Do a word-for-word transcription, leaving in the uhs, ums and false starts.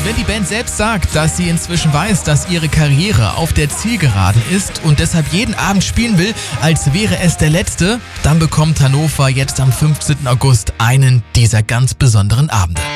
Wenn die Band selbst sagt, dass sie inzwischen weiß, dass ihre Karriere auf der Zielgeraden ist und deshalb jeden Abend spielen will, als wäre es der letzte, dann bekommt Hannover jetzt am fünfzehnten August einen dieser ganz besonderen Abende.